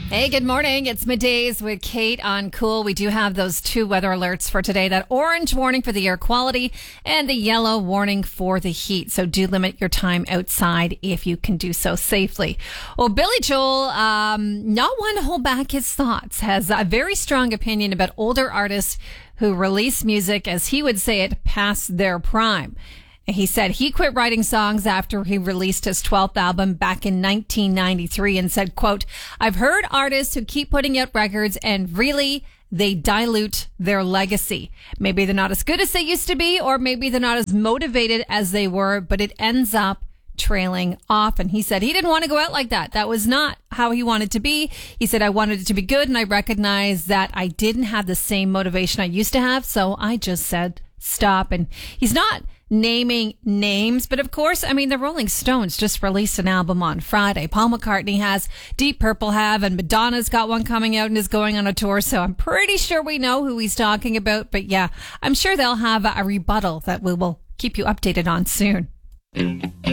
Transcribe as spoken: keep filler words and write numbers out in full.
Hey, good morning. It's middays with Kate on Cool. We do have those two weather alerts for today, that orange warning for the air quality and the yellow warning for the heat. So do limit your time outside if you can do so safely. Well, Billy Joel, um, not one to hold back his thoughts, has a very strong opinion about older artists who release music, as he would say it, past their prime. He said he quit writing songs after he released his twelfth album back in nineteen ninety-three and said, quote, "I've heard artists who keep putting out records and really they dilute their legacy. Maybe they're not as good as they used to be, or maybe they're not as motivated as they were, but it ends up trailing off." And he said he didn't want to go out like that. That was not how he wanted to be. He said, "I wanted it to be good, and I recognized that I didn't have the same motivation I used to have, so I just said stop." And he's not naming names, but of course, I mean, the Rolling Stones just released an album on Friday. Paul McCartney has, Deep Purple have, and Madonna's got one coming out and is going on a tour, so I'm pretty sure we know who he's talking about. But yeah, I'm sure they'll have a rebuttal that we will keep you updated on soon.